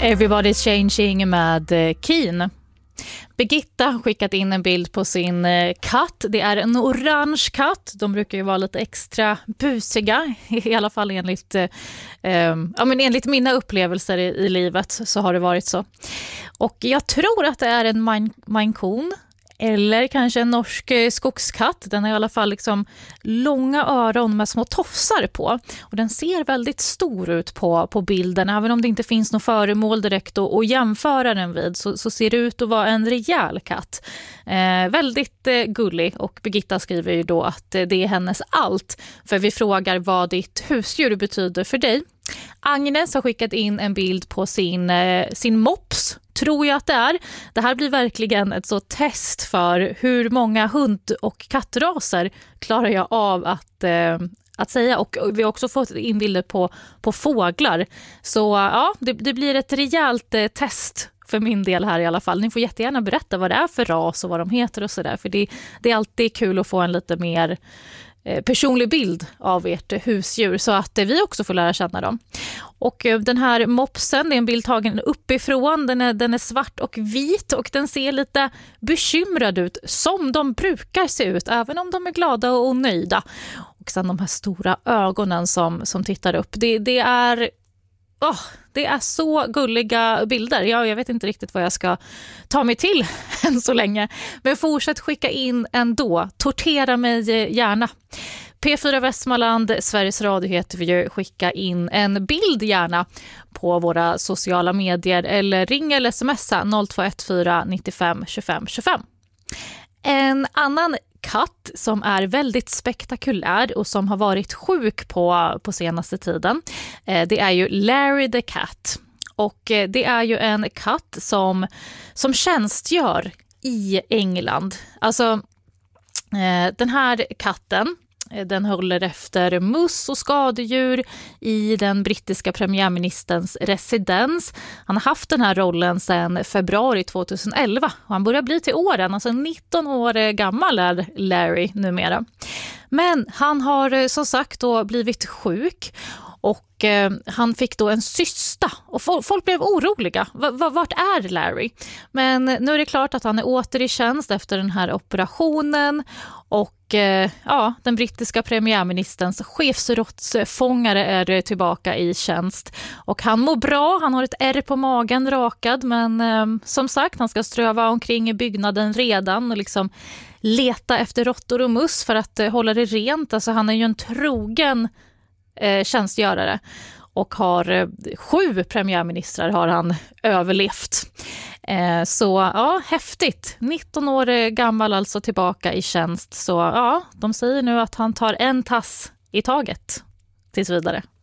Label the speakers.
Speaker 1: Everybody's changing med Keen. Birgitta har skickat in en bild på sin katt. Det är en orange katt. De brukar ju vara lite extra busiga. I alla fall enligt mina upplevelser i livet så har det varit så. Och jag tror att det är en Maine Coon. Eller kanske en norsk skogskatt. Den har i alla fall liksom långa öron med små tofsar på. Och den ser väldigt stor ut på bilden. Även om det inte finns något föremål direkt att jämföra den vid. Så ser det ut att vara en rejäl katt. Väldigt gullig. Och Birgitta skriver ju då att det är hennes allt. För vi frågar vad ditt husdjur betyder för dig. Agnes har skickat in en bild på sin mops. Tror jag att det är. Det här blir verkligen ett så test för hur många hund- och kattraser klarar jag av att säga. Och vi har också fått in bilder på fåglar. Så ja, det blir ett rejält test för min del här i alla fall. Ni får jättegärna berätta vad det är för ras och vad de heter och sådär. För det är alltid kul att få en lite mer personlig bild av ert husdjur så att vi också får lära känna dem. Och den här mopsen, det är en bild tagen uppifrån, den är svart och vit och den ser lite bekymrad ut som de brukar se ut även om de är glada och nöjda. Och sen de här stora ögonen som tittar upp. Det är så gulliga bilder. Jag vet inte riktigt vad jag ska ta mig till än så länge. Men fortsätt skicka in ändå. Tortera mig gärna. P4 Västmanland, Sveriges Radio heter vi. Skicka in en bild gärna på våra sociala medier. Eller ring eller smsa 0214 95 25 25. En annan katt som är väldigt spektakulär och som har varit sjuk på senaste tiden. Det är ju Larry the Cat. Och det är ju en katt som tjänstgör i England. Alltså den här katten, den håller efter mus och skadedjur i den brittiska premiärministerns residens. Han har haft den här rollen sedan februari 2011 och han börjar bli till åren, alltså 19 år gammal är Larry numera. Men han har som sagt då blivit sjuk och han fick då en cysta och folk blev oroliga. Vart är Larry? Men nu är det klart att han är åter i tjänst efter den här operationen och den brittiska premiärministerns chefsrådsfångare är tillbaka i tjänst. Och han mår bra, han har ett ärr på magen rakad men som sagt han ska ströva omkring i byggnaden redan och liksom leta efter råttor och mus för att hålla det rent. Alltså han är ju en trogen tjänstgörare och har 7 premiärministrar har han överlevt. Så ja, häftigt. 19 år gammal alltså tillbaka i tjänst. Så ja, de säger nu att han tar en tass i taget tills vidare.